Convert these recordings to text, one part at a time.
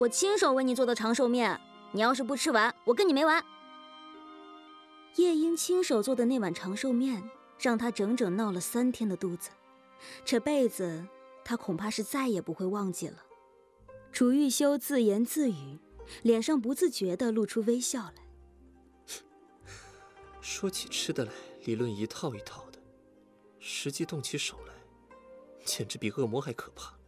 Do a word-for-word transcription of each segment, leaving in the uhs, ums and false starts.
我亲手为你做的长寿面，你要是不吃完，我跟你没完。夜莺亲手做的那碗长寿面，让他整整闹了三天的肚子，这辈子他恐怕是再也不会忘记了。楚玉修自言自语，脸上不自觉地露出微笑来。 说起吃的来，理论一套一套的，实际动起手来，简直比恶魔还可怕。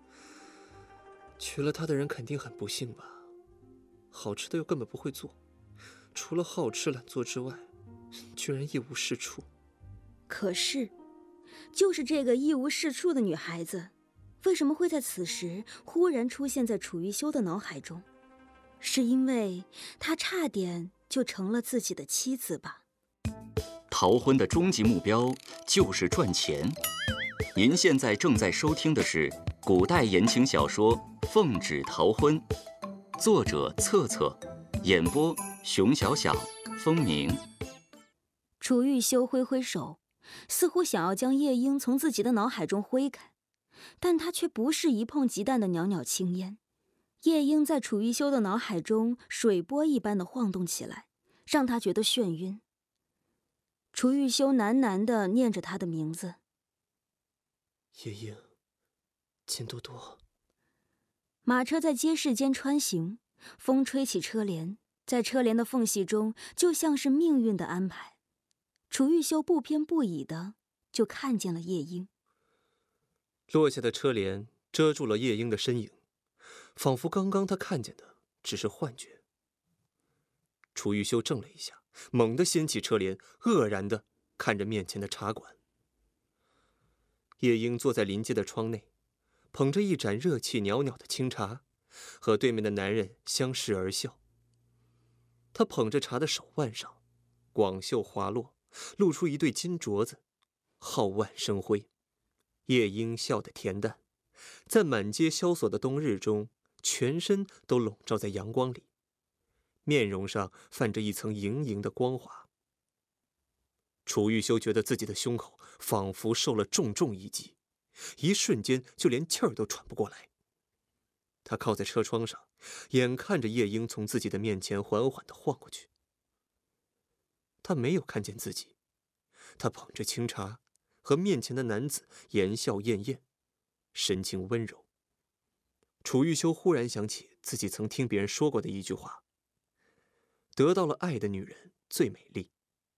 娶了她的人肯定很不幸吧？好吃的又根本不会做，除了好吃懒做之外，居然一无是处。 可是，就是这个一无是处的女孩子，为什么会在此时忽然出现在楚玉修的脑海中？是因为她差点就成了自己的妻子吧？ 逃婚的终极目标就是赚钱。您现在正在收听的是古代言情小说《奉旨逃婚》，作者策策，演播熊小小、风鸣。 楚玉修挥挥手，似乎想要将夜莺从自己的脑海中挥开，但他却不是一碰即淡的袅袅青烟。夜莺在楚玉修的脑海中水波一般的晃动起来，让他觉得眩晕。楚玉修喃喃地念着他的名字： 夜莺，金多多。 马车在街市间穿行，风吹起车帘，在车帘的缝隙中，就像是命运的安排。楚玉修不偏不倚的就看见了夜莺。 落下的车帘遮住了夜莺的身影，仿佛刚刚他看见的只是幻觉。楚玉修怔了一下，猛地掀起车帘，愕然地看着面前的茶馆。夜莺坐在临街的窗内，捧着一盏热气袅袅的清茶，和对面的男人相视而笑。他捧着茶的手腕上，广袖滑落，露出一对金镯子，皓腕生辉。夜莺笑得恬淡，在满街萧索的冬日中，全身都笼罩在阳光里，面容上泛着一层莹莹的光华。楚玉修觉得自己的胸口仿佛受了重重一击，一瞬间就连气儿都喘不过来。他靠在车窗上，眼看着夜莺从自己的面前缓缓地晃过去。他没有看见自己，他捧着清茶，和面前的男子言笑晏晏，神情温柔。楚玉修忽然想起自己曾听别人说过的一句话：得到了爱的女人最美丽。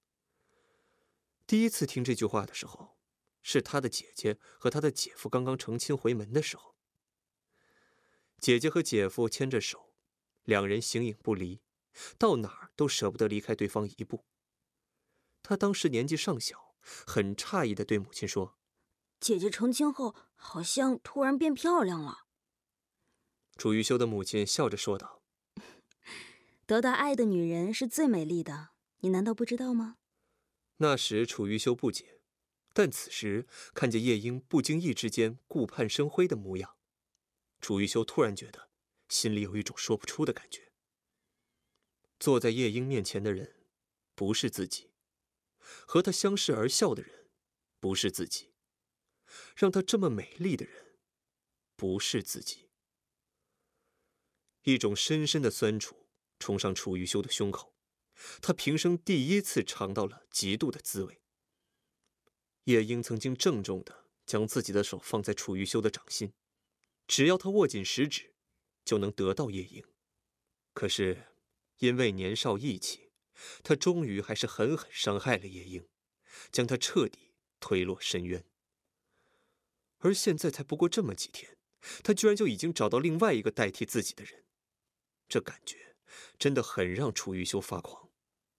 第一次听这句话的时候，是他的姐姐和他的姐夫刚刚成亲回门的时候。姐姐和姐夫牵着手，两人形影不离，到哪儿都舍不得离开对方一步。他当时年纪尚小，很诧异地对母亲说： 姐姐成亲后好像突然变漂亮了。 楚玉修的母亲笑着说道： 得到爱的女人是最美丽的，你难道不知道吗？ 那时楚玉修不解，但此时看见夜莺不经意之间顾盼生辉的模样，楚玉修突然觉得心里有一种说不出的感觉。坐在夜莺面前的人不是自己，和他相视而笑的人不是自己，让她这么美丽的人不是自己。一种深深的酸楚冲上楚玉修的胸口，他平生第一次尝到了嫉妒的滋味。夜莺曾经郑重地将自己的手放在楚玉修的掌心，只要他握紧食指，就能得到夜莺。可是因为年少意气，他终于还是狠狠伤害了夜莺，将他彻底推落深渊。而现在才不过这么几天，他居然就已经找到另外一个代替自己的人，这感觉真的很让楚玉修发狂。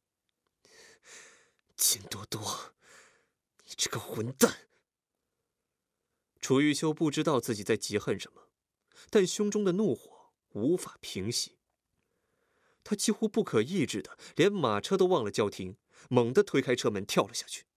金多多，你这个混蛋！楚玉修不知道自己在嫉恨什么，但胸中的怒火无法平息。他几乎不可抑制的连马车都忘了叫停，猛地推开车门跳了下去。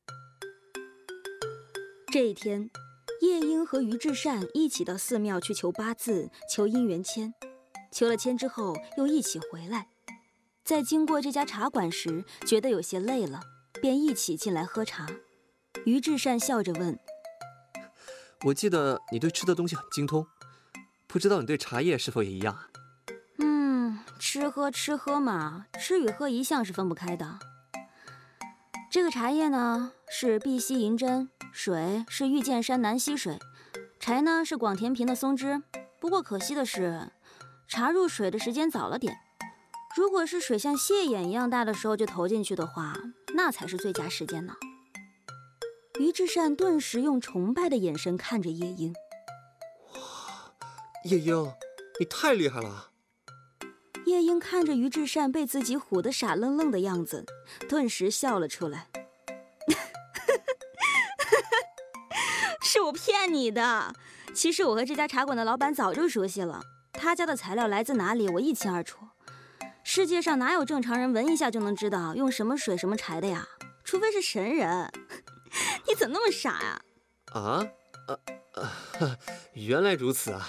这一天，夜莺和于志善一起到寺庙去求八字、求姻缘签，求了签之后又一起回来。在经过这家茶馆时，觉得有些累了，便一起进来喝茶。于志善笑着问： 我记得你对吃的东西很精通， 不知道你对茶叶是否也一样啊？ 嗯，吃喝吃喝嘛，吃与喝一向是分不开的。这个茶叶呢是碧溪银针，水是玉剑山南溪水，柴呢是广田坪的松枝。不过可惜的是，茶入水的时间早了点。如果是水像蟹眼一样大的时候就投进去的话，那才是最佳时间呢。于志善顿时用崇拜的眼神看着夜莺。 哇，夜莺，你太厉害了！ 夜莺看着于志善被自己唬得傻愣愣的样子，顿时笑了出来。是我骗你的，其实我和这家茶馆的老板早就熟悉了，他家的材料来自哪里我一清二楚。世界上哪有正常人闻一下就能知道用什么水什么柴的呀？除非是神人。你怎么那么傻呀？ 啊啊啊！原来如此啊！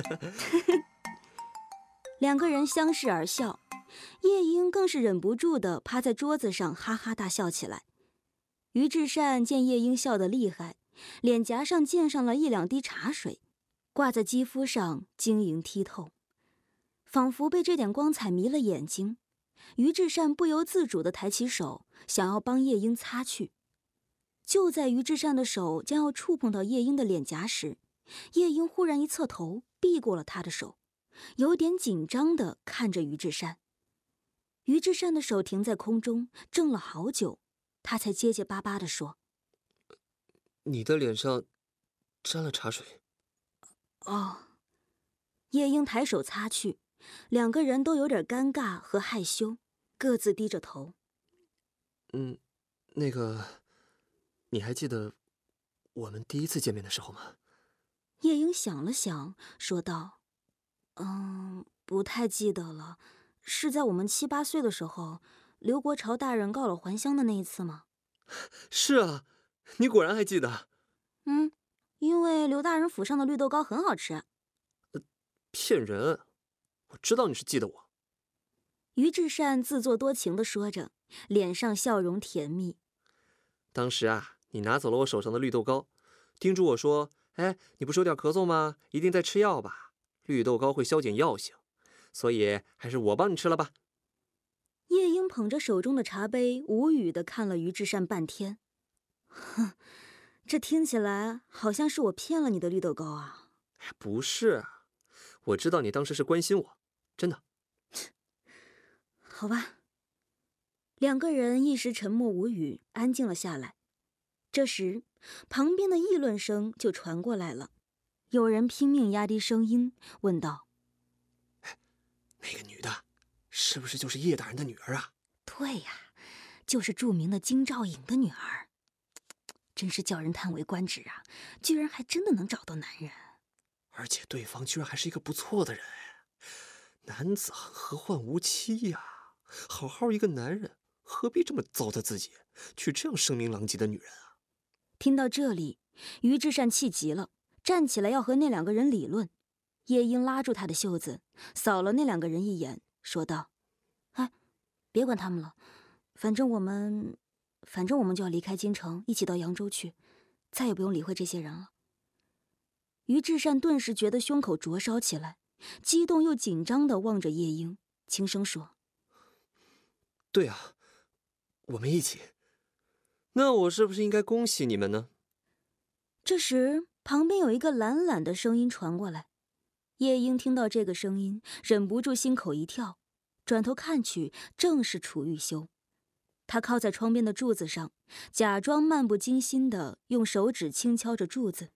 两个人相视而笑，夜莺更是忍不住地趴在桌子上哈哈大笑起来。于志善见夜莺笑得厉害，脸颊上溅上了一两滴茶水，挂在肌肤上晶莹剔透，仿佛被这点光彩迷了眼睛。于志善不由自主地抬起手，想要帮夜莺擦去。就在于志善的手将要触碰到夜莺的脸颊时，夜莺忽然一侧头，避过了他的手，有点紧张地看着于志善。于志善的手停在空中，怔了好久，他才结结巴巴地说：“ 你的脸上沾了茶水。” 哦。夜莺抬手擦去，两个人都有点尴尬和害羞，各自低着头。 嗯，那个，你还记得我们第一次见面的时候吗？ 夜莺想了想，说道：“嗯，不太记得了。是在我们七八岁的时候，刘国朝大人告了还乡的那一次吗？” 是啊，你果然还记得。 嗯，因为刘大人府上的绿豆糕很好吃。 呃，骗人！我知道你是记得我。 于志善自作多情地说着，脸上笑容甜蜜。 当时啊，你拿走了我手上的绿豆糕，叮嘱我说：“哎，你不是有点咳嗽吗？一定在吃药吧？绿豆糕会消减药性，所以还是我帮你吃了吧。” 夜莺捧着手中的茶杯，无语地看了于志善半天。哼，这听起来好像是我骗了你的绿豆糕啊。 不是，我知道你当时是关心我，真的。 好吧。两个人一时沉默无语，安静了下来。这时，旁边的议论声就传过来了，有人拼命压低声音问道：“ 那个女的，是不是就是叶大人的女儿啊？”“ 对呀，就是著名的京兆尹的女儿。真是叫人叹为观止啊，居然还真的能找到男人。 而且对方居然还是一个不错的人，男子汉何患无妻呀？好好一个男人，何必这么糟蹋自己，娶这样声名狼藉的女人啊？” 听到这里，于志善气急了，站起来要和那两个人理论。夜莺拉住他的袖子，扫了那两个人一眼，说道：“哎，别管他们了，反正我们，反正我们就要离开京城，一起到扬州去，再也不用理会这些人了。”于志善顿时觉得胸口灼烧起来，激动又紧张地望着夜莺，轻声说：“ 对啊，我们一起。那我是不是应该恭喜你们呢？” 这时，旁边有一个懒懒的声音传过来。夜莺听到这个声音，忍不住心口一跳，转头看去，正是楚玉修。他靠在窗边的柱子上，假装漫不经心地用手指轻敲着柱子。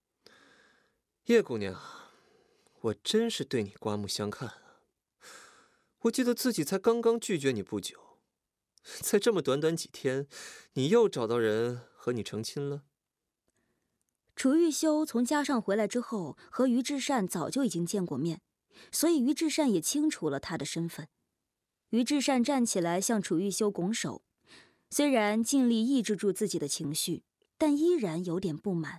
“叶姑娘，我真是对你刮目相看啊！我记得自己才刚刚拒绝你不久，在这么短短几天，你又找到人和你成亲了。” 楚玉修从家上回来之后，和于志善早就已经见过面，所以于志善也清楚了他的身份。于志善站起来向楚玉修拱手，虽然尽力抑制住自己的情绪，但依然有点不满。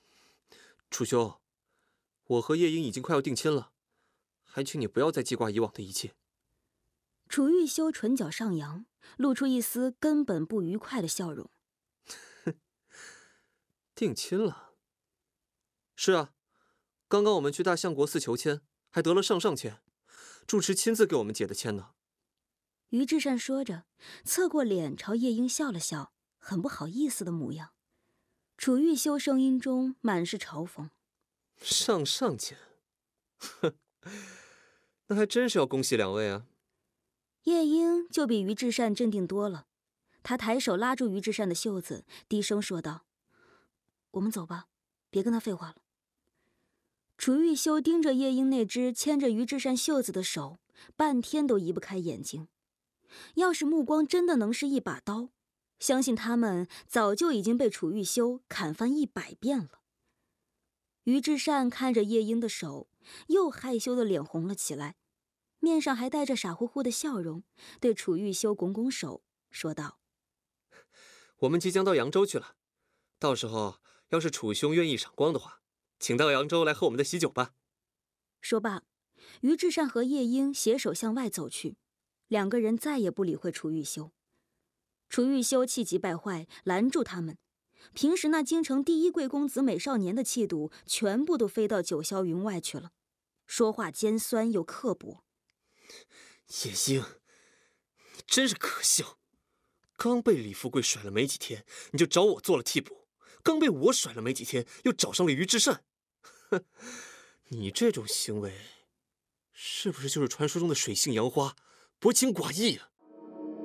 “楚修，我和夜莺已经快要定亲了，还请你不要再记挂以往的一切。” 楚玉修唇角上扬，露出一丝根本不愉快的笑容。 “定亲了？”“是啊， 刚刚我们去大相国寺求签，还得了上上签，住持亲自给我们解的签呢。 于志善说着，侧过脸朝夜莺笑了笑，很不好意思的模样。楚玉修声音中满是嘲讽：“ 上上签，哼，那还真是要恭喜两位啊。” 夜莺就比于志善镇定多了，他抬手拉住于志善的袖子，低声说道：“我们走吧，别跟他废话了。”楚玉修盯着夜莺那只牵着于志善袖子的手，半天都移不开眼睛。要是目光真的能是一把刀，相信他们早就已经被楚玉修砍翻一百遍了。于志善看着夜莺的手，又害羞的脸红了起来，面上还带着傻乎乎的笑容，对楚玉修拱拱手，说道：“ 我们即将到扬州去了，到时候要是楚兄愿意赏光的话，请到扬州来喝我们的喜酒吧。” 说罢，于志善和夜莺携手向外走去，两个人再也不理会楚玉修。楚玉修气急败坏，拦住他们。平时那京城第一贵公子美少年的气度，全部都飞到九霄云外去了，说话尖酸又刻薄。 夜莺，你真是可笑！刚被李富贵甩了没几天，你就找我做了替补；刚被我甩了没几天，又找上了于志善。哼，你这种行为，是不是就是传说中的水性杨花，薄情寡义啊？